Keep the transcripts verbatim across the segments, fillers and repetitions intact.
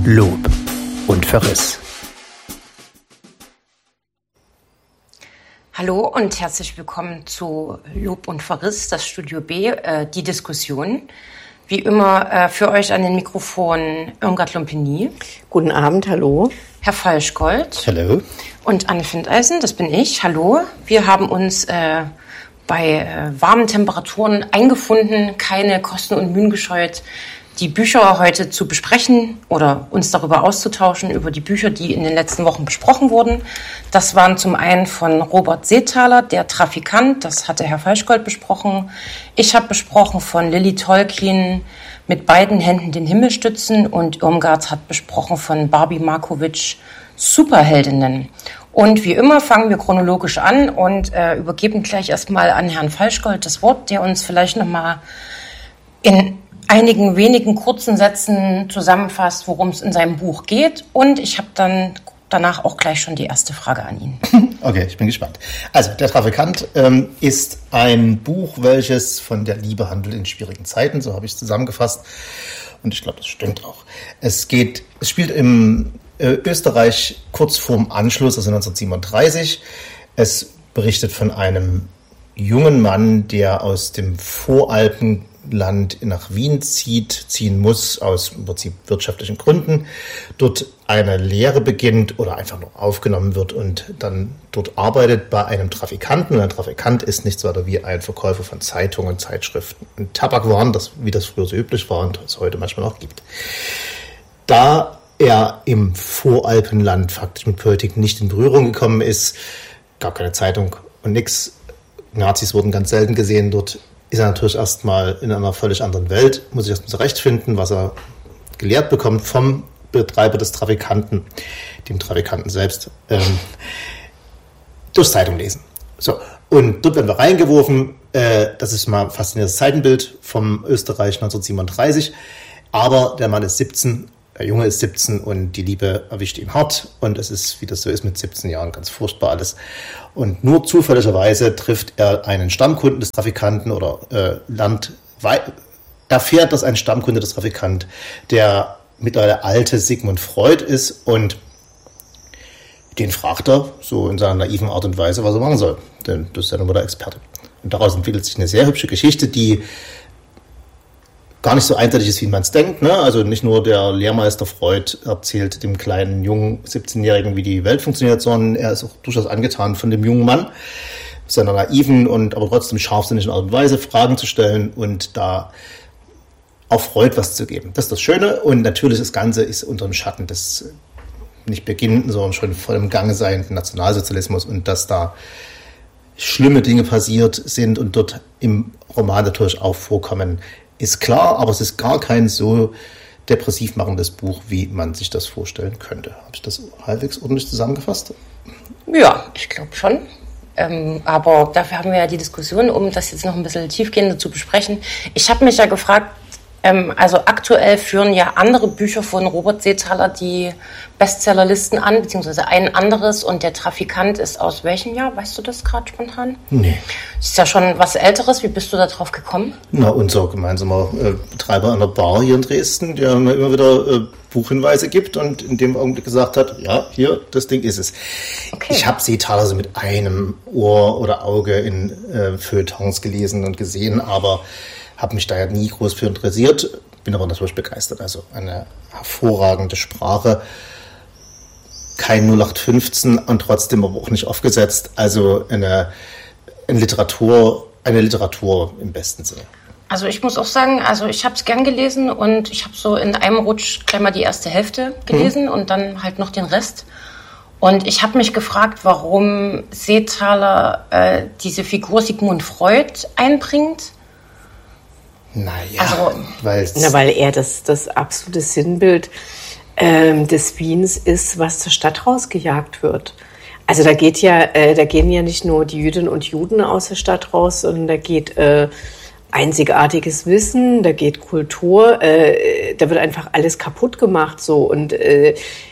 Lob und Verriss. Hallo und herzlich willkommen zu Lob und Verriss, das Studio B, äh, die Diskussion. Wie immer äh, für euch an den Mikrofonen Irmgard Lumpini. Guten Abend, hallo. Herr Falschgold. Hallo. Und Anne Findeisen, das bin ich. Hallo. Wir haben uns äh, bei äh, warmen Temperaturen eingefunden, keine Kosten und Mühen gescheut, die Bücher heute zu besprechen oder uns darüber auszutauschen, über die Bücher, die in den letzten Wochen besprochen wurden. Das waren zum einen von Robert Seethaler, Der Trafikant, das hatte Herr Falschgold besprochen. Ich habe besprochen von Lily Tolkien, Mit beiden Händen den Himmel stützen, und Irmgard hat besprochen von Barbie Markovic, Superheldinnen. Und wie immer fangen wir chronologisch an und äh, übergeben gleich erstmal an Herrn Falschgold das Wort, der uns vielleicht nochmal in einigen wenigen kurzen Sätzen zusammenfasst, worum es in seinem Buch geht. Und ich habe dann danach auch gleich schon die erste Frage an ihn. Okay, ich bin gespannt. Also, Der Trafikant ähm, ist ein Buch, welches von der Liebe handelt in schwierigen Zeiten, so habe ich es zusammengefasst. Und ich glaube, das stimmt auch. Es geht, es spielt im äh, Österreich kurz vorm Anschluss, also neunzehnhundertsiebenunddreißig. Es berichtet von einem jungen Mann, der aus dem Voralpen Land nach Wien zieht, ziehen muss, aus im Prinzip wirtschaftlichen Gründen, dort eine Lehre beginnt oder einfach nur aufgenommen wird und dann dort arbeitet bei einem Trafikanten. Und ein Trafikant ist nichts weiter wie ein Verkäufer von Zeitungen, Zeitschriften und Tabakwaren, das, wie das früher so üblich war und es heute manchmal auch gibt. Da er im Voralpenland faktisch mit Politik nicht in Berührung gekommen ist, gab keine Zeitung und nichts, Nazis wurden ganz selten gesehen dort, ist er natürlich erstmal in einer völlig anderen Welt, muss sich erstmal zurechtfinden, was er gelehrt bekommt vom Betreiber des Trafikanten, dem Trafikanten selbst, ähm, durch Zeitung lesen. So, und dort werden wir reingeworfen, äh, das ist mal ein faszinierendes Zeitenbild vom Österreich neunzehnhundertsiebenunddreißig, aber der Mann ist siebzehn, der Junge ist siebzehn und die Liebe erwischt ihn hart und es ist, wie das so ist mit siebzehn Jahren, ganz furchtbar alles. Und nur zufälligerweise trifft er einen Stammkunden des Trafikanten oder äh, lernt, erfährt, dass ein Stammkunde des Trafikanten der mittlerweile alte Sigmund Freud ist und den fragt er so in seiner naiven Art und Weise, was er machen soll, denn das ist ja nun mal der Experte. Und daraus entwickelt sich eine sehr hübsche Geschichte, die gar nicht so eindeutig ist, wie man es denkt. Ne? Also nicht nur der Lehrmeister Freud erzählt dem kleinen, jungen siebzehnjährigen, wie die Welt funktioniert, sondern er ist auch durchaus angetan von dem jungen Mann, seiner naiven und aber trotzdem scharfsinnigen Art und Weise Fragen zu stellen und da auch Freud was zu geben. Das ist das Schöne und natürlich das Ganze ist unter dem Schatten des nicht beginnenden, sondern schon voll im Gange seienden Nationalsozialismus und dass da schlimme Dinge passiert sind und dort im Roman natürlich auch vorkommen, ist klar, aber es ist gar kein so depressiv machendes Buch, wie man sich das vorstellen könnte. Habe ich das halbwegs ordentlich zusammengefasst? Ja, ich glaube schon. Ähm, aber dafür haben wir ja die Diskussion, um das jetzt noch ein bisschen tiefgehender zu besprechen. Ich habe mich ja gefragt, ähm, also aktuell führen ja andere Bücher von Robert Seethaler die Bestsellerlisten an, beziehungsweise ein anderes, und Der Trafikant ist aus welchem Jahr? Weißt du das gerade spontan? Nee. Das ist ja schon was Älteres. Wie bist du da drauf gekommen? Na, unser gemeinsamer äh, Betreiber einer Bar hier in Dresden, der mir immer wieder äh, Buchhinweise gibt und in dem Augenblick gesagt hat, ja, hier, das Ding ist es. Okay. Ich habe Seethaler so mit einem Ohr oder Auge in äh, Feuilletons gelesen und gesehen, aber habe mich da ja nie groß für interessiert, bin aber natürlich begeistert. Also eine hervorragende Sprache, kein null acht fünfzehn und trotzdem aber auch nicht aufgesetzt. Also eine, eine Literatur, eine Literatur im besten Sinne. Also ich muss auch sagen, also ich habe es gern gelesen und ich habe so in einem Rutsch gleich mal die erste Hälfte gelesen hm. und dann halt noch den Rest. Und ich habe mich gefragt, warum Seethaler äh, diese Figur Sigmund Freud einbringt. Naja, also, na, weil er das, das absolute Sinnbild ähm, des Wiens ist, was zur Stadt rausgejagt wird. Also da geht ja, äh, da gehen ja nicht nur die Jüdinnen und Juden aus der Stadt raus, sondern da geht äh, einzigartiges Wissen, da geht Kultur, äh, da wird einfach alles kaputt gemacht so und äh,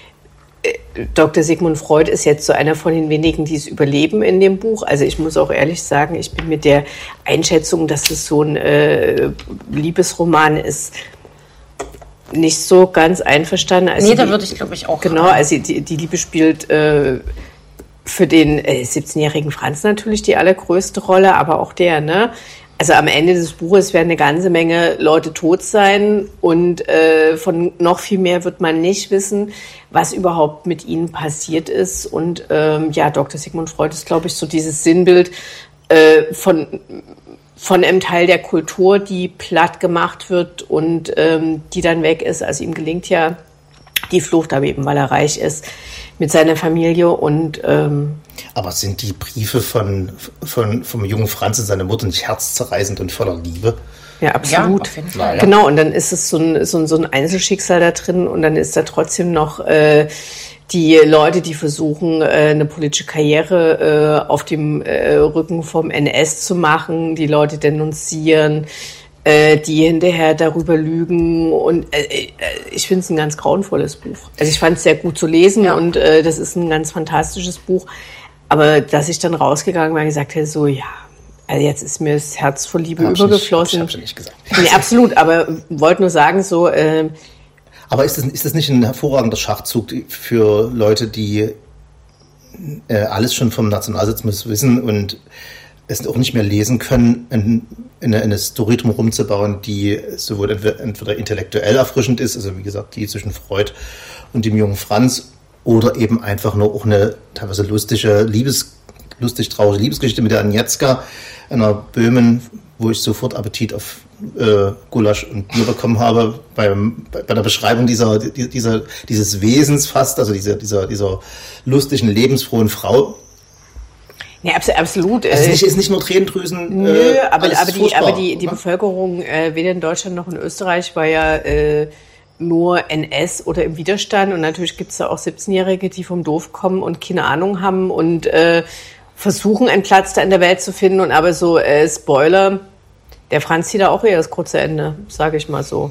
Doktor Sigmund Freud ist jetzt so einer von den wenigen, die es überleben in dem Buch. Also ich muss auch ehrlich sagen, ich bin mit der Einschätzung, dass es so ein äh, Liebesroman ist, nicht so ganz einverstanden. Also nee, da würde ich, glaube ich, auch. Genau, also die, die Liebe spielt äh, für den äh, siebzehnjährigen Franz natürlich die allergrößte Rolle, aber auch der, ne? Also am Ende des Buches werden eine ganze Menge Leute tot sein und äh, von noch viel mehr wird man nicht wissen, was überhaupt mit ihnen passiert ist. Und ähm, ja, Doktor Sigmund Freud ist, glaube ich, so dieses Sinnbild äh, von von einem Teil der Kultur, die platt gemacht wird und ähm, die dann weg ist. Also ihm gelingt ja die Flucht, aber eben weil er reich ist mit seiner Familie und ähm, aber sind die Briefe von, von vom jungen Franz und seiner Mutter nicht herzzerreißend und voller Liebe? Ja, absolut. Ja, auf jeden Fall. Genau, und dann ist es so ein, so ein, so ein Einzelschicksal da drin und dann ist da trotzdem noch äh, die Leute, die versuchen, äh, eine politische Karriere äh, auf dem äh, Rücken vom N S zu machen, die Leute denunzieren, äh, die hinterher darüber lügen und äh, ich finde es ein ganz grauenvolles Buch. Also ich fand es sehr gut zu lesen ja. und äh, das ist ein ganz fantastisches Buch. Aber dass ich dann rausgegangen war und gesagt hätte, so ja, also jetzt ist mir das Herz vor Liebe hab übergeflossen. Ich nicht, hab ich nicht gesagt. Nee, absolut, aber wollte nur sagen, so... Äh, aber ist das, ist das nicht ein hervorragender Schachzug für Leute, die äh, alles schon vom Nationalsozialismus wissen und es auch nicht mehr lesen können, in, in eine, eine Story drumherum zu bauen, die sowohl entweder, entweder intellektuell erfrischend ist, also wie gesagt, die zwischen Freud und dem jungen Franz, oder eben einfach nur auch eine teilweise lustige, Liebes, lustig traurige Liebesgeschichte mit der Agnieszka, einer Böhmen, wo ich sofort Appetit auf äh, Gulasch und Bier bekommen habe, beim, bei, bei der Beschreibung dieser, dieser, dieses Wesens fast, also dieser, dieser, dieser lustigen, lebensfrohen Frau. Ja, absolut. Also es ist nicht, ist nicht nur Tränendrüsen. Nö, äh, aber, aber die, aber die, die Bevölkerung, äh, weder in Deutschland noch in Österreich, war ja äh, nur N S oder im Widerstand. Und natürlich gibt es da auch siebzehnjährige, die vom Dorf kommen und keine Ahnung haben und äh, versuchen, einen Platz da in der Welt zu finden. Und aber so, äh, Spoiler, der Franz zieht da auch eher das kurze Ende, sage ich mal so.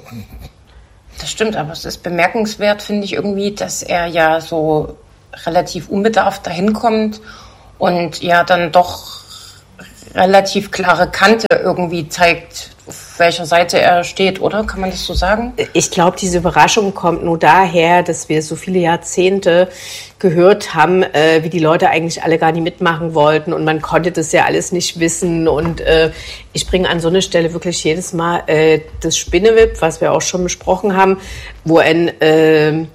Das stimmt, aber es ist bemerkenswert, finde ich irgendwie, dass er ja so relativ unbedarft dahin kommt und ja dann doch relativ klare Kante irgendwie zeigt, auf welcher Seite er steht, oder? Kann man das so sagen? Ich glaube, diese Überraschung kommt nur daher, dass wir so viele Jahrzehnte gehört haben, äh, wie die Leute eigentlich alle gar nicht mitmachen wollten und man konnte das ja alles nicht wissen und äh, ich bringe an so eine Stelle wirklich jedes Mal äh, das Spinneweb, was wir auch schon besprochen haben, wo ein äh,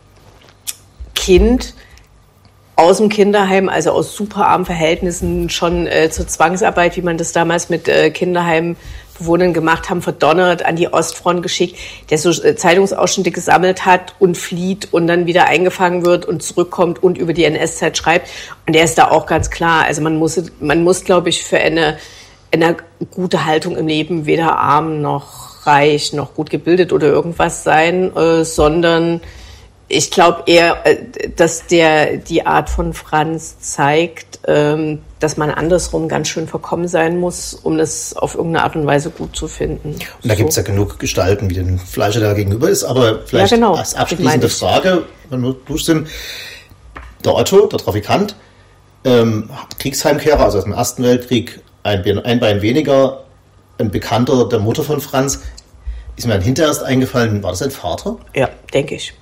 Kind aus dem Kinderheim, also aus super armen Verhältnissen, schon äh, zur Zwangsarbeit, wie man das damals mit äh, Kinderheimbewohnern gemacht haben, verdonnert, an die Ostfront geschickt, der so äh, Zeitungsausschnitte gesammelt hat und flieht und dann wieder eingefangen wird und zurückkommt und über die N S-Zeit schreibt. Und der ist da auch ganz klar. Also man muss, man muss, glaube ich, für eine, eine gute Haltung im Leben weder arm noch reich noch gut gebildet oder irgendwas sein, äh, sondern ich glaube eher, dass der die Art von Franz zeigt, dass man andersrum ganz schön verkommen sein muss, um das auf irgendeine Art und Weise gut zu finden. Und da so. Gibt es ja genug Gestalten, wie den Fleischer da gegenüber ist, aber vielleicht ja, genau. als abschließende Frage, wenn wir durch sind, der Otto, der Trafikant, ähm, Kriegsheimkehrer, also aus dem Ersten Weltkrieg, ein Bein, ein Bein weniger, ein Bekannter der Mutter von Franz, ist mir dann hinterher erst eingefallen, war das sein Vater? Ja, denke ich.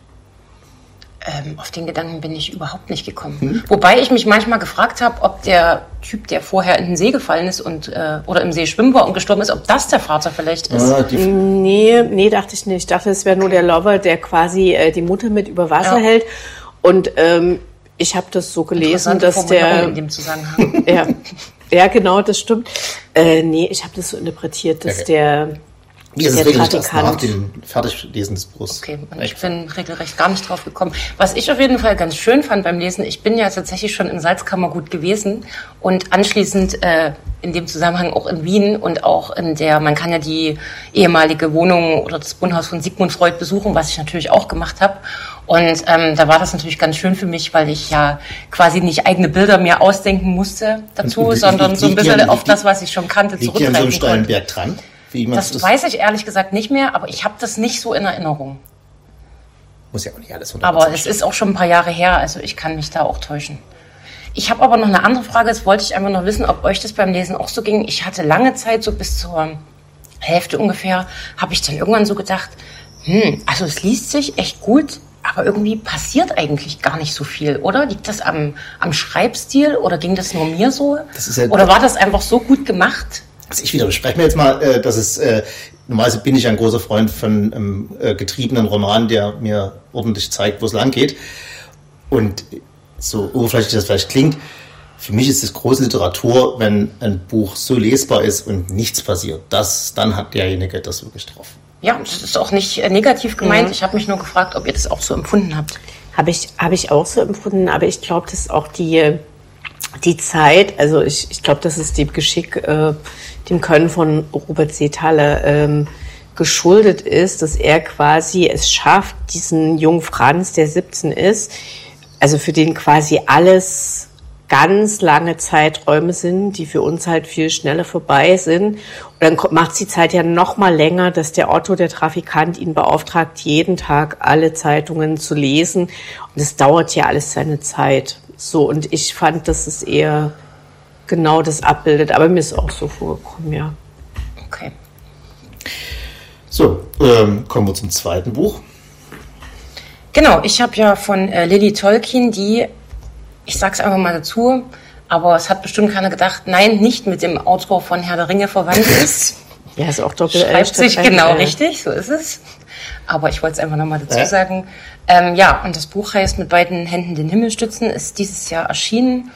Ähm, auf den Gedanken bin ich überhaupt nicht gekommen. Hm. Wobei ich mich manchmal gefragt habe, ob der Typ, der vorher in den See gefallen ist und äh, oder im See schwimmen war und gestorben ist, ob das der Vater vielleicht ist. Ah, nee, nee, dachte ich nicht. Ich dachte, es wäre nur der Lover, der quasi äh, die Mutter mit über Wasser ja. hält. Und ähm, ich habe das so gelesen, dass der... in dem Zusammenhang. ja, ja, genau, das stimmt. Äh, nee, ich habe das so interpretiert, dass okay. der... Wie ist es wirklich erst nach dem Fertiglesen des Buchs? Okay, und ich bin regelrecht gar nicht drauf gekommen. Was ich auf jeden Fall ganz schön fand beim Lesen, ich bin ja tatsächlich schon im Salzkammergut gewesen und anschließend äh, in dem Zusammenhang auch in Wien und auch in der, man kann ja die ehemalige Wohnung oder das Wohnhaus von Sigmund Freud besuchen, was ich natürlich auch gemacht habe. Und ähm, da war das natürlich ganz schön für mich, weil ich ja quasi nicht eigene Bilder mehr ausdenken musste dazu, und, und, sondern so ein bisschen ja, auf das, was ich schon kannte, zurückgreifen konnte. Liegt hier an so einem steilen Berg dran? Wie das, das weiß ich ehrlich gesagt nicht mehr, aber ich habe das nicht so in Erinnerung. Muss ja auch nicht alles hundert Prozent Aber es ist auch schon ein paar Jahre her, also ich kann mich da auch täuschen. Ich habe aber noch eine andere Frage, das wollte ich einfach noch wissen, ob euch das beim Lesen auch so ging. Ich hatte lange Zeit, so bis zur Hälfte ungefähr, habe ich dann irgendwann so gedacht, Hm, also es liest sich echt gut, aber irgendwie passiert eigentlich gar nicht so viel, oder? Liegt das am, am Schreibstil oder ging das nur mir so? Das ist ja, oder war das einfach so gut gemacht? Also ich widerspreche mir jetzt mal, äh, dass es, äh, normalerweise bin ich ein großer Freund von einem äh, getriebenen Roman, der mir ordentlich zeigt, wo es lang geht. Und so oberflächlich das vielleicht klingt, für mich ist es große Literatur, wenn ein Buch so lesbar ist und nichts passiert. Das, dann hat derjenige das wirklich drauf. Ja, das ist auch nicht äh, negativ gemeint. Ja. Ich habe mich nur gefragt, ob ihr das auch so empfunden habt. Habe ich, habe ich auch so empfunden, aber ich glaube, das ist auch die, die Zeit, also ich, ich glaube, das ist dem Geschick, äh, dem Können von Robert Seethaler ähm, geschuldet ist, dass er quasi es schafft, diesen jungen Franz, der siebzehn ist, also für den quasi alles ganz lange Zeiträume sind, die für uns halt viel schneller vorbei sind. Und dann macht die Zeit ja noch mal länger, dass der Otto, der Trafikant, ihn beauftragt, jeden Tag alle Zeitungen zu lesen. Und das dauert ja alles seine Zeit. So, und ich fand, dass es eher genau das abbildet. Aber mir ist auch so vorgekommen, ja. Okay. So, ähm, kommen wir zum zweiten Buch. Genau, ich habe ja von äh, Lily Tolkien, die, ich sag's einfach mal dazu, aber es hat bestimmt keiner gedacht, nein, nicht mit dem Autor von Herr der Ringe verwandt ist. Ja, ist auch doppelt. Schreibt sich genau richtig, so ist es. Aber ich wollte es einfach nochmal dazu ja. sagen. Ähm, ja, und das Buch heißt Mit beiden Händen den Himmel stützen, ist dieses Jahr erschienen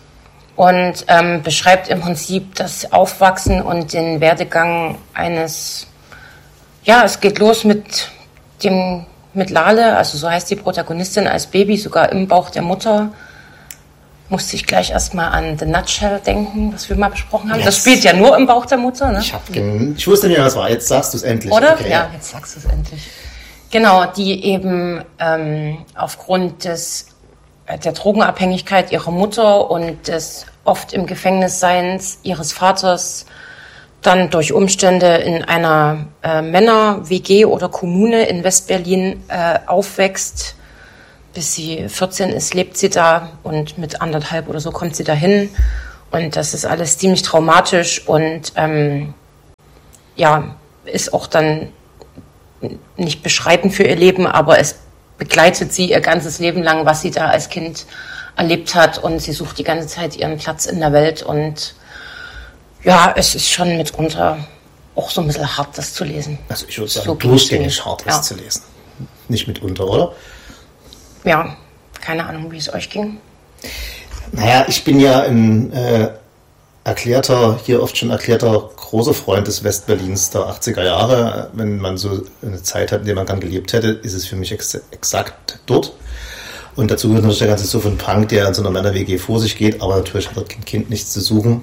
und ähm, beschreibt im Prinzip das Aufwachsen und den Werdegang eines, ja, es geht los mit dem, mit Lale, also so heißt die Protagonistin, als Baby sogar im Bauch der Mutter. Musste ich gleich erstmal an The Nutshell denken, was wir mal besprochen haben. Yes. Das spielt ja nur im Bauch der Mutter, ne? Ich, hab gen- ich wusste nicht, was war. Jetzt sagst du es endlich. Oder? Okay, ja, ja, jetzt sagst du es endlich. Genau, die eben ähm, aufgrund des, äh, der Drogenabhängigkeit ihrer Mutter und des oft im Gefängnisseins ihres Vaters dann durch Umstände in einer äh, Männer-W G oder Kommune in Westberlin äh, aufwächst. Bis sie vierzehn ist, lebt sie da und mit anderthalb oder so kommt sie dahin. Und das ist alles ziemlich traumatisch und ähm, ja, ist auch dann nicht beschreibend für ihr Leben, aber es begleitet sie ihr ganzes Leben lang, was sie da als Kind erlebt hat und sie sucht die ganze Zeit ihren Platz in der Welt und ja, es ist schon mitunter auch so ein bisschen hart, das zu lesen. Also ich würde sagen, so durchgängig hart, das ja. zu lesen. Nicht mitunter, oder? Ja, keine Ahnung, wie es euch ging. Naja, ich bin ja ein äh, erklärter, hier oft schon erklärter großer Freund des Westberlins der achtziger Jahre. Wenn man so eine Zeit hat, in der man dann gelebt hätte, ist es für mich ex- exakt dort. Und dazu gehört natürlich der ganze so von Punk, der in so einer Männer-W G vor sich geht, aber natürlich hat das Kind nichts zu suchen.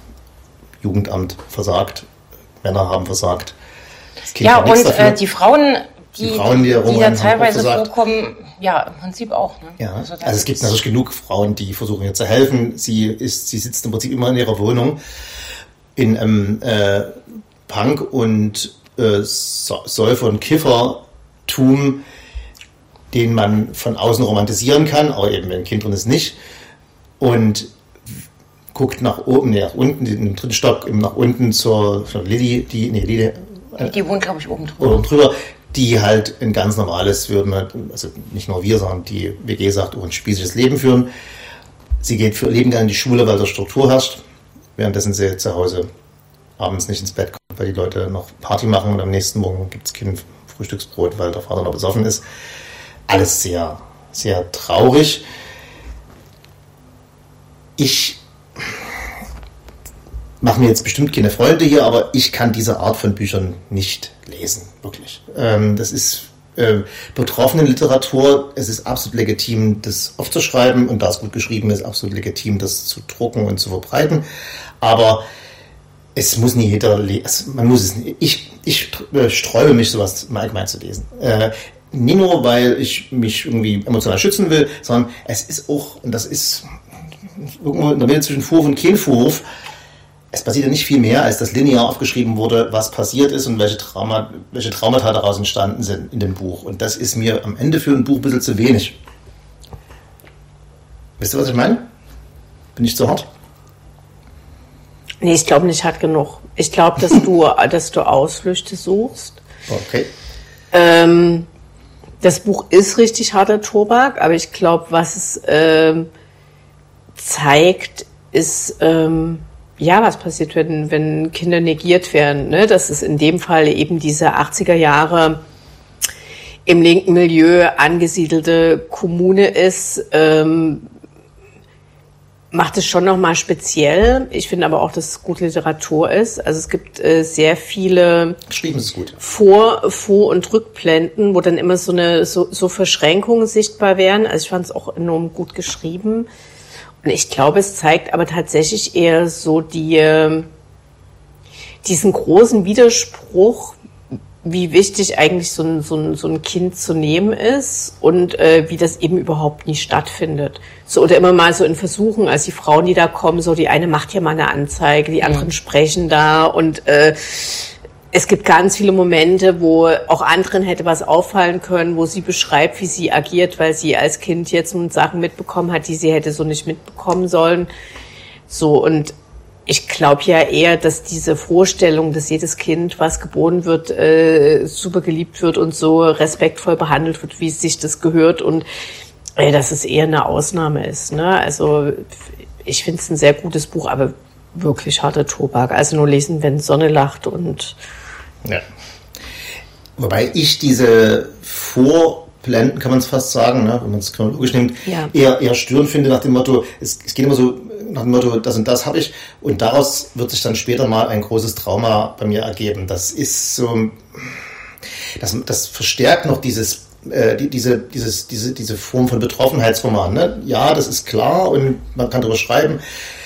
Jugendamt versagt, Männer haben versagt. Das Kind ja, hat nichts und dafür. äh, die Frauen, die, Die Frauen, die, die, die da haben teilweise auch versagt. vorkommen, ja, im Prinzip auch. Ne? Ja, also, also es gibt natürlich genug Frauen, die versuchen ihr zu helfen. Sie ist, sie sitzt im Prinzip immer in ihrer Wohnung in einem äh, Punk- und äh, Säufer- und Kiffertum, den man von außen romantisieren kann, aber eben wenn ein Kind drin ist nicht. Und guckt nach oben, nee, nach unten, im dritten Stock, eben nach unten zur, zur Lilly, die, nee, Lilly, äh, die wohnt, glaube ich, oben drüber. Oben drüber. Die halt ein ganz normales, würden wir, also nicht nur wir, sondern die W G sagt, oh, ein spießiges Leben führen. Sie geht für ihr Leben gerne in die Schule, weil da Struktur herrscht, währenddessen sie zu Hause abends nicht ins Bett kommt, weil die Leute noch Party machen und am nächsten Morgen gibt es Kind Frühstücksbrot, weil der Vater noch besoffen ist. Alles sehr, sehr traurig. Ich mache mir jetzt bestimmt keine Freunde hier, aber ich kann diese Art von Büchern nicht lesen, wirklich. Ähm, das ist äh, Betroffenenliteratur. Es ist absolut legitim, das aufzuschreiben und da es gut geschrieben ist, absolut legitim, das zu drucken und zu verbreiten. Aber es muss nie jeder lesen. Man muss es nicht. Ich, ich äh, sträube mich, sowas im Allgemeinen zu lesen. Äh, nicht nur, weil ich mich irgendwie emotional schützen will, sondern es ist auch, und das ist irgendwo in der Mitte zwischen Vorwurf und kein Vorwurf, es passiert ja nicht viel mehr, als dass linear aufgeschrieben wurde, was passiert ist und welche, Trauma, welche Traumata daraus entstanden sind in dem Buch. Und das ist mir am Ende für ein Buch ein bisschen zu wenig. Wisst ihr, was ich meine? Bin ich zu hart? Nee, ich glaube nicht hart genug. Ich glaube, dass du, dass du Ausflüchte suchst. Okay. Ähm, das Buch ist richtig harter Tobak, aber ich glaube, was es ähm, zeigt, ist, ähm, ja, was passiert, wenn, wenn Kinder negiert werden, ne? Dass es in dem Fall eben diese achtziger Jahre im linken Milieu angesiedelte Kommune ist, ähm, macht es schon nochmal speziell. Ich finde aber auch, dass es gute Literatur ist. Also es gibt äh, sehr viele Geschrieben ist gut. Vor-, Vor- und Rückblenden, wo dann immer so eine so, so Verschränkungen sichtbar wären. Also ich fand es auch enorm gut geschrieben. Und ich glaube, es zeigt aber tatsächlich eher so die äh, diesen großen Widerspruch, wie wichtig eigentlich so ein, so ein, so ein Kind zu nehmen ist und äh, wie das eben überhaupt nie stattfindet. So, oder immer mal so in Versuchen, als die Frauen, die da kommen, so die eine macht ja mal eine Anzeige, die anderen mhm. sprechen da und äh, es gibt ganz viele Momente, wo auch anderen hätte was auffallen können, wo sie beschreibt, wie sie agiert, weil sie als Kind jetzt Sachen mitbekommen hat, die sie hätte so nicht mitbekommen sollen. So, und ich glaube ja eher, dass diese Vorstellung, dass jedes Kind, was geboren wird, äh, super geliebt wird und so respektvoll behandelt wird, wie es sich das gehört und äh, dass es eher eine Ausnahme ist. Ne? Also ich finde es ein sehr gutes Buch, aber wirklich harter Tobak. Also nur lesen, wenn Sonne lacht und ja. Wobei ich diese Vorblenden, kann man es fast sagen, ne, wenn man es chronologisch nimmt, ja. eher, eher störend finde nach dem Motto, es, es geht immer so nach dem Motto, das und das habe ich und daraus wird sich dann später mal ein großes Trauma bei mir ergeben. Das ist so, das, das verstärkt noch dieses, äh, die, diese, dieses, diese, diese Form von Betroffenheitsroman. Ne? Ja, das ist klar und man kann darüber schreiben.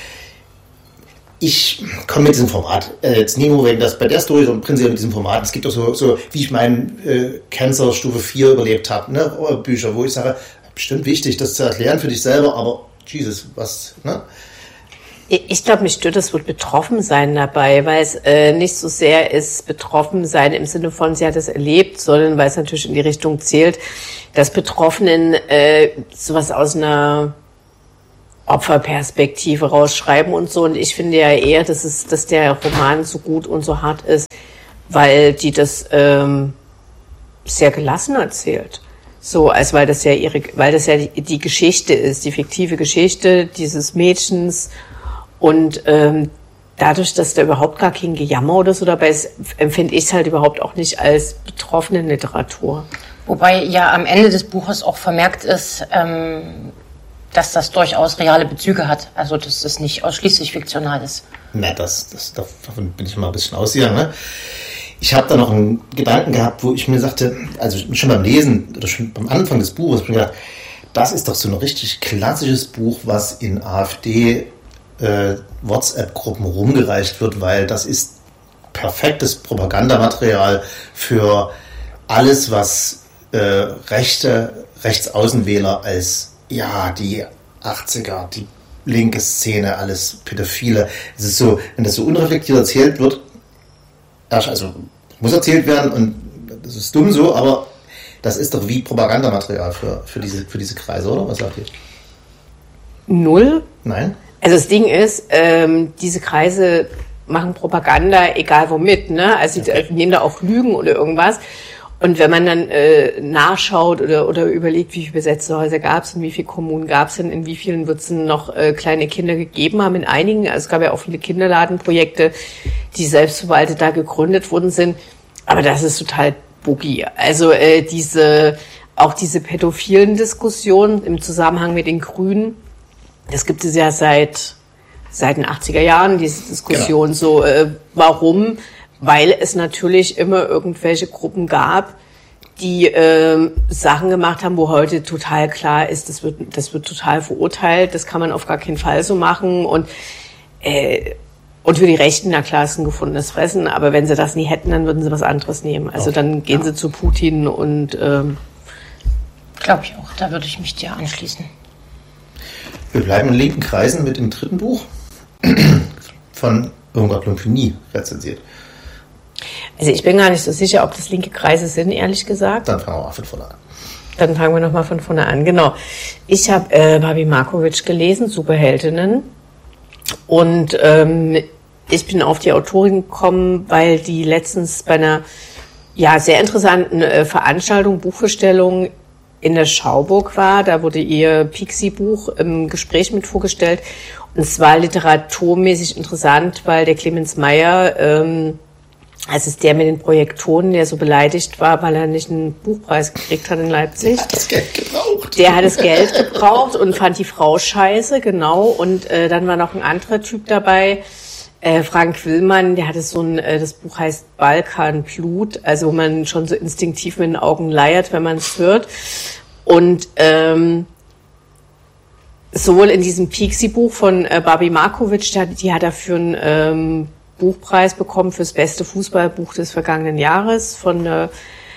Ich komme mit diesem Format, äh, jetzt nie nur wegen das bei der Story, sondern prinzipiell mit diesem Format. Es gibt auch so, so wie ich meinen äh, Cancer Stufe vier überlebt habe, ne? Bücher, wo ich sage, bestimmt wichtig, das zu erklären für dich selber, aber Jesus, was, ne? Ich glaube, mich stört das Wort Betroffensein dabei, weil es äh, nicht so sehr ist Betroffensein im Sinne von, sie hat es erlebt, sondern weil es natürlich in die Richtung zählt, dass Betroffenen äh, sowas aus einer Opferperspektive rausschreiben und so. Und ich finde ja eher, dass es, dass der Roman so gut und so hart ist, weil die das ähm, sehr gelassen erzählt. So, als weil das ja ihre, weil das ja die, die Geschichte ist, die fiktive Geschichte dieses Mädchens. Und ähm, dadurch, dass da überhaupt gar kein Gejammer oder so dabei ist, empfinde ich es halt überhaupt auch nicht als betroffene Literatur. Wobei ja am Ende des Buches auch vermerkt ist, ähm, dass das durchaus reale Bezüge hat. Also dass es nicht ausschließlich fiktional ist. Na, das, das, davon bin ich mal ein bisschen ausgegangen. Ne? Ich habe da noch einen Gedanken gehabt, wo ich mir sagte, also schon beim Lesen oder schon beim Anfang des Buches, ich mir gedacht, das ist doch so ein richtig klassisches Buch, was in AfD Äh, WhatsApp-Gruppen rumgereicht wird, weil das ist perfektes Propagandamaterial für alles, was äh, rechte Rechtsaußenwähler als, ja, die achtziger, die linke Szene, alles Pädophile. Es ist so, wenn das so unreflektiert erzählt wird, also muss erzählt werden und das ist dumm so, aber das ist doch wie Propagandamaterial für, für, diese, für diese Kreise, oder? Was sagt ihr? Null? Nein? Also das Ding ist, ähm, diese Kreise machen Propaganda, egal womit, ne? Also sie okay. nehmen da auch Lügen oder irgendwas. Und wenn man dann äh, nachschaut oder oder überlegt, wie viele besetzte Häuser gab es und wie viele Kommunen gab es denn, in wie vielen wird es noch äh, kleine Kinder gegeben haben, in einigen. Also es gab ja auch viele Kinderladenprojekte, die selbstverwaltet da gegründet worden sind. Aber das ist total boogie. Also äh, diese auch diese pädophilen Diskussionen im Zusammenhang mit den Grünen, das gibt es ja seit seit den achtziger Jahren, diese Diskussion, genau. so äh, warum? Weil es natürlich immer irgendwelche Gruppen gab, die äh, Sachen gemacht haben, wo heute total klar ist, das wird das wird total verurteilt, das kann man auf gar keinen Fall so machen und äh, und für die Rechten, na klar, ist ein gefundenes Fressen, aber wenn sie das nie hätten, dann würden sie was anderes nehmen. Also dann gehen ja. sie zu Putin und ähm, glaube ich auch, da würde ich mich dir anschließen. Wir bleiben in linken Kreisen mit dem dritten Buch von Irmgard Lumpini rezensiert. Also ich bin gar nicht so sicher, ob das linke Kreise sind, ehrlich gesagt. Dann fangen wir mal von vorne an. Dann fangen wir nochmal von vorne an, genau. Ich habe äh, Barbie Markovic gelesen, Superheldinnen. Und ähm, ich bin auf die Autorin gekommen, weil die letztens bei einer Ja, sehr interessant. Eine Veranstaltung, Buchvorstellung in der Schauburg war. Da wurde ihr Pixie-Buch im Gespräch mit vorgestellt. Und es war literaturmäßig interessant, weil der Clemens Meyer, ähm, also ist der mit den Projektoren, der so beleidigt war, weil er nicht einen Buchpreis gekriegt hat in Leipzig. Der hat das Geld gebraucht. Der hat das Geld gebraucht und fand die Frau scheiße, genau. Und äh, dann war noch ein anderer Typ dabei, äh, Frank Willmann, der hatte so ein, äh, das Buch heißt Balkanblut, also wo man schon so instinktiv mit den Augen leiert, wenn man es hört. Und ähm, sowohl in diesem Pixie-Buch von äh, Babi Markovic, die, die hat dafür einen ähm, Buchpreis bekommen fürs beste Fußballbuch des vergangenen Jahres von äh,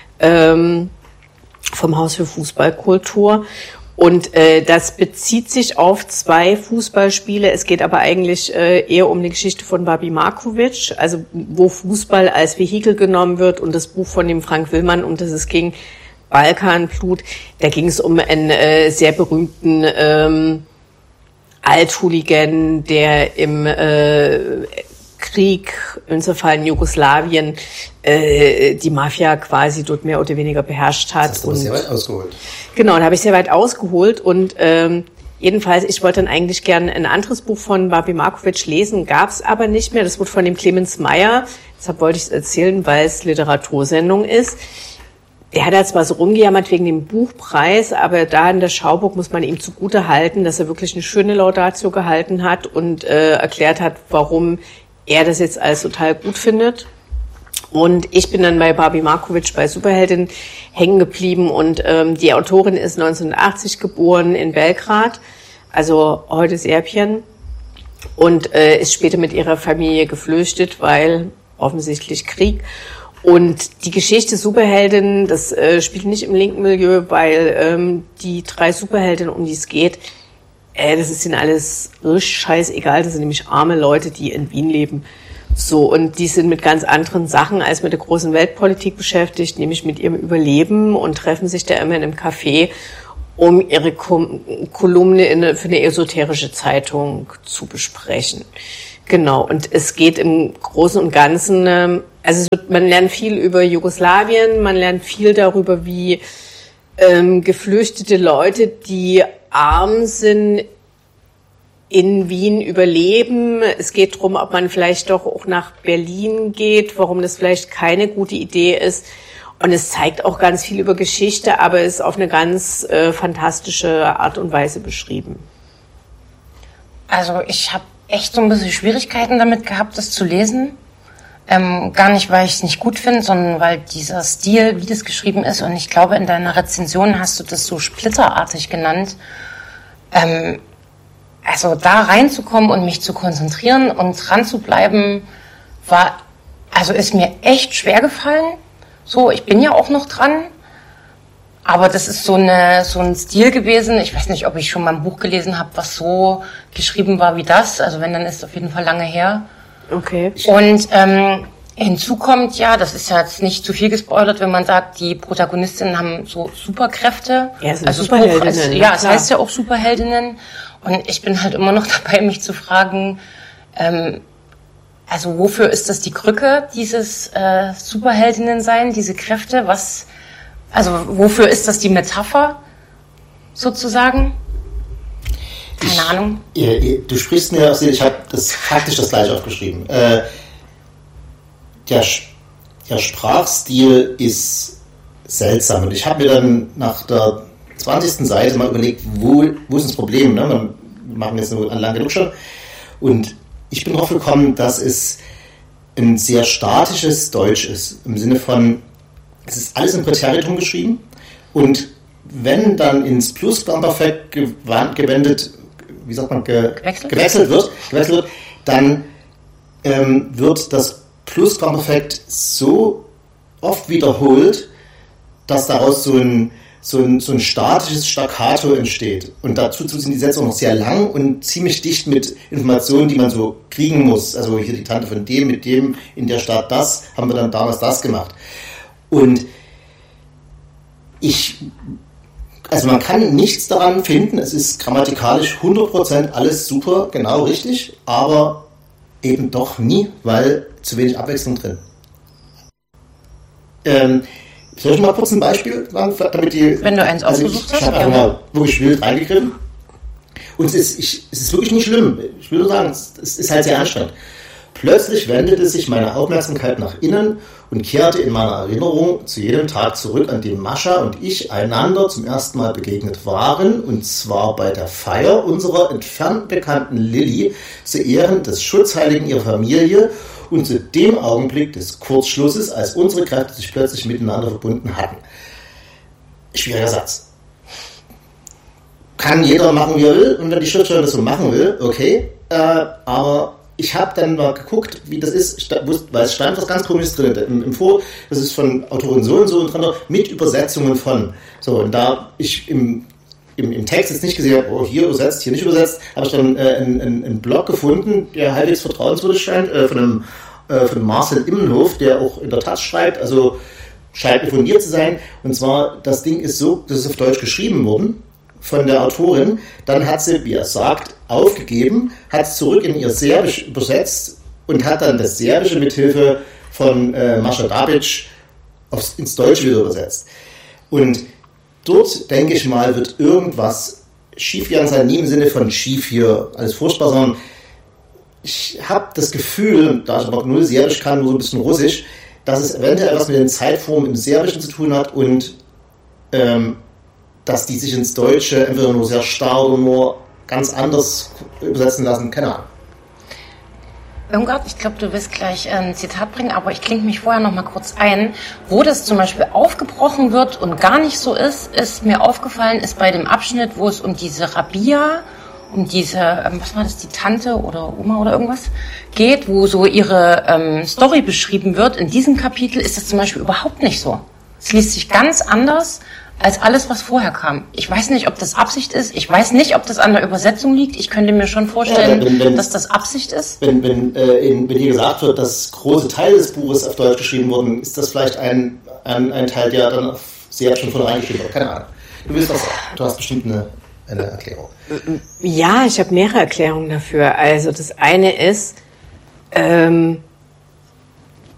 ähm, vom Haus für Fußballkultur. Und äh, das bezieht sich auf zwei Fußballspiele. Es geht aber eigentlich äh, eher um die Geschichte von Babi Markovic, also wo Fußball als Vehikel genommen wird, und das Buch von dem Frank Willmann, um das es ging, Balkanblut. Da ging es um einen äh, sehr berühmten ähm, Althooligan, der im äh, Krieg, insofern in Jugoslawien, äh, die Mafia quasi dort mehr oder weniger beherrscht hat. Das hast du und sehr weit ausgeholt. Genau, da habe ich sehr weit ausgeholt und ähm, jedenfalls, ich wollte dann eigentlich gerne ein anderes Buch von Babi Markovic lesen, gab es aber nicht mehr. Das wurde von dem Clemens Meyer, deshalb wollte ich es erzählen, weil es Literatursendung ist. Der hat da zwar so rumgejammert wegen dem Buchpreis, aber da in der Schauburg muss man ihm zugute halten, dass er wirklich eine schöne Laudatio gehalten hat und äh, erklärt hat, warum er das jetzt alles total gut findet. Und ich bin dann bei Babi Markovic bei Superheldin hängen geblieben und ähm, die Autorin ist neunzehnhundertachtzig geboren in Belgrad, also heute Serbien, und äh, ist später mit ihrer Familie geflüchtet, weil offensichtlich Krieg. Und die Geschichte Superheldin, das äh, spielt nicht im linken Milieu, weil ähm, die drei Superheldinnen, um die es geht, äh, das ist ihnen alles richtig scheißegal. Das sind nämlich arme Leute, die in Wien leben. So, und die sind mit ganz anderen Sachen als mit der großen Weltpolitik beschäftigt, nämlich mit ihrem Überleben, und treffen sich da immer in einem Café, um ihre Kom- Kolumne in eine, für eine esoterische Zeitung zu besprechen. Genau, und es geht im Großen und Ganzen, ähm, also es wird, man lernt viel über Jugoslawien, man lernt viel darüber, wie ähm, geflüchtete Leute, die arm sind, in Wien überleben. Es geht darum, ob man vielleicht doch auch nach Berlin geht, warum das vielleicht keine gute Idee ist. Und es zeigt auch ganz viel über Geschichte, aber ist auf eine ganz äh, fantastische Art und Weise beschrieben. Also ich habe echt so ein bisschen Schwierigkeiten damit gehabt, das zu lesen. Ähm, gar nicht, weil ich es nicht gut finde, sondern weil dieser Stil, wie das geschrieben ist, und ich glaube, in deiner Rezension hast du das so splitterartig genannt, ähm, also da reinzukommen und mich zu konzentrieren und dran zu bleiben, war, also ist mir echt schwer gefallen. So, ich bin ja auch noch dran, aber das ist so eine so ein Stil gewesen. Ich weiß nicht, ob ich schon mal ein Buch gelesen habe, was so geschrieben war wie das. Also wenn, dann ist es auf jeden Fall lange her. Okay. Und ähm, hinzu kommt, ja, das ist ja jetzt nicht zu viel gespoilert, wenn man sagt, die Protagonistinnen haben so Superkräfte. Ja, sind also Superheldinnen. Ist, ja, es heißt ja auch Superheldinnen. Und ich bin halt immer noch dabei, mich zu fragen, ähm, also wofür ist das die Krücke, dieses äh, Superheldinnen-Sein, diese Kräfte? Was, also wofür ist das die Metapher sozusagen? Keine ich, Ahnung. Ihr, ihr, du sprichst mir aus, ich habe das faktisch das gleiche aufgeschrieben. Äh, der, der Sprachstil ist seltsam, und ich habe mir dann nach der zwanzigsten Seite mal überlegt, wo, wo ist das Problem? Ne? Wir machen jetzt nur lang genug schon. Und ich bin drauf gekommen, dass es ein sehr statisches Deutsch ist. Im Sinne von, es ist alles im Präteritum geschrieben. Und wenn dann ins Plusquamperfekt gewendet, wie sagt man, ge, gewechselt? gewechselt wird, gewechselt wird, dann ähm, wird das Plusquamperfekt so oft wiederholt, dass daraus so ein So ein, so ein statisches Staccato entsteht. Und dazu sind die Sätze auch noch sehr lang und ziemlich dicht mit Informationen, die man so kriegen muss. Also hier die Tante von dem, mit dem, in der Stadt das, haben wir dann damals das gemacht. Und ich, also man kann nichts daran finden, es ist grammatikalisch hundert Prozent alles super, genau richtig, aber eben doch nie, weil zu wenig Abwechslung drin. Ähm, soll ich mal kurz ein Beispiel sagen, damit die... Wenn du eins also ausgesucht ich, hast. Ich habe einfach mal wirklich wild reingegriffen. Und es ist, ich, es ist wirklich nicht schlimm. Ich würde sagen, es, es ist halt sehr anstrengend. Plötzlich wendete sich meine Aufmerksamkeit nach innen und kehrte in meiner Erinnerung zu jedem Tag zurück, an dem Mascha und ich einander zum ersten Mal begegnet waren, und zwar bei der Feier unserer entfernt bekannten Lilly zu Ehren des Schutzheiligen ihrer Familie und zu dem Augenblick des Kurzschlusses, als unsere Kräfte sich plötzlich miteinander verbunden hatten. Schwieriger Satz. Kann jeder machen, wie er will, und wenn die Schriftstellerin das so machen will, okay, äh, aber ich habe dann mal geguckt, wie das ist, weil es stand was ganz Komisches drin im, im Vor, das ist von Autorin so und so und dran, mit Übersetzungen von. So, und da ich im, im, im Text jetzt nicht gesehen habe, oh, hier übersetzt, hier nicht übersetzt, habe ich dann äh, einen, einen Blog gefunden, der halbwegs vertrauenswürdig scheint, äh, von, einem, äh, von Marcel Immenhof, der auch in der Taz schreibt, also scheint fundiert zu sein. Und zwar, das Ding ist so, das ist auf Deutsch geschrieben worden von der Autorin, dann hat sie, wie er sagt, aufgegeben, hat es zurück in ihr Serbisch übersetzt und hat dann das Serbische mithilfe von äh, Mascha Dabic aufs, ins Deutsche wieder übersetzt. Und dort, denke ich mal, wird irgendwas schiefgegangen sein, nie im Sinne von schief hier, alles furchtbar, sondern ich habe das Gefühl, da ich aber null Serbisch kann, nur so ein bisschen Russisch, dass es eventuell etwas mit den Zeitformen im Serbischen zu tun hat und ähm, dass die sich ins Deutsche entweder nur sehr starr oder nur ganz anders übersetzen lassen, keine Ahnung. Irmgard, ich glaube, du wirst gleich ein Zitat bringen, aber ich klinge mich vorher noch mal kurz ein. Wo das zum Beispiel aufgebrochen wird und gar nicht so ist, ist mir aufgefallen, ist bei dem Abschnitt, wo es um diese Rabia, um diese, was war das, die Tante oder Oma oder irgendwas geht, wo so ihre ähm, Story beschrieben wird. In diesem Kapitel ist das zum Beispiel überhaupt nicht so. Es liest sich ganz anders als alles, was vorher kam. Ich weiß nicht, ob das Absicht ist. Ich weiß nicht, ob das an der Übersetzung liegt. Ich könnte mir schon vorstellen, ja, wenn, wenn, dass das Absicht ist. Wenn, wenn, äh, in, wenn hier gesagt wird, dass große Teile des Buches auf Deutsch geschrieben wurden, ist das vielleicht ein, ein, ein Teil, der dann auf sehr schon von reingeschrieben wurde. Keine Ahnung. Du willst was sagen. Du hast bestimmt eine, eine Erklärung. Ja, ich habe mehrere Erklärungen dafür. Also das eine ist, ähm,